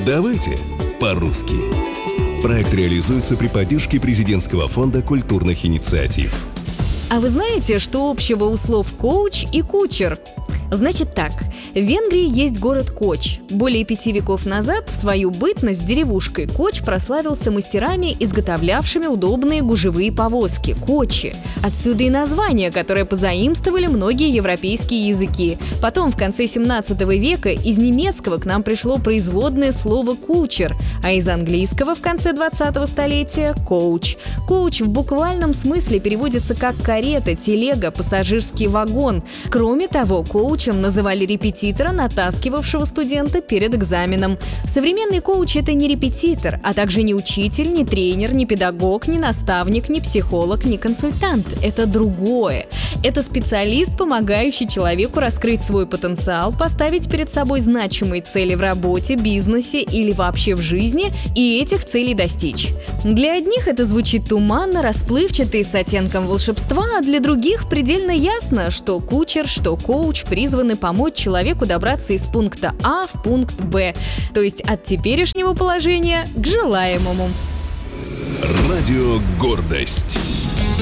Давайте по-русски. Проект реализуется при поддержке Президентского фонда культурных инициатив. А вы знаете, что общего у слов «коуч» и «кучер»? Значит так, в Венгрии есть город Коч. Более 5 веков назад в свою бытность деревушкой Коч прославился мастерами, изготовлявшими удобные гужевые повозки – кочи. Отсюда и название, которое позаимствовали многие европейские языки. Потом, в конце 17 века, из немецкого к нам пришло производное слово «кучер», а из английского в конце 20-го столетия – «коуч». Коуч в буквальном смысле переводится как карета, телега, пассажирский вагон. Кроме того, коучем называли репетитора, натаскивавшего студента перед экзаменом. Современный коуч – это не репетитор, а также не учитель, не тренер, не педагог, не наставник, не психолог, не консультант. Это другое. Это специалист, помогающий человеку раскрыть свой потенциал, поставить перед собой значимые цели в работе, бизнесе или вообще в жизни и этих целей достичь. Для одних это звучит туманно, расплывчато и с оттенком волшебства, а для других предельно ясно, что кучер, что коуч призваны помочь человеку добраться из пункта А в пункт Б, то есть от теперешнего положения к желаемому. Радио «Гордость».